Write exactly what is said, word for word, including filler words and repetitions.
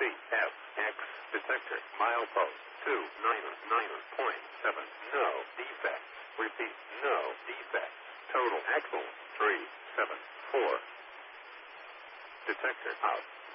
F X detector milepost two nine nine point seven. No defect. Repeat. No defect. Total axle three seven four. Detector out.